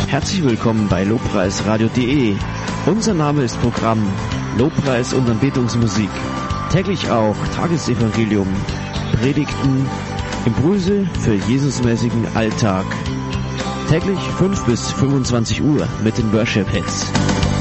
Herzlich willkommen bei lobpreisradio.de. Unser Name ist Programm Lobpreis und Anbetungsmusik. Täglich auch Tagesevangelium, Predigten, Impulse für Jesusmäßigen Alltag. Täglich 5 bis 25 Uhr mit den Worship Hits.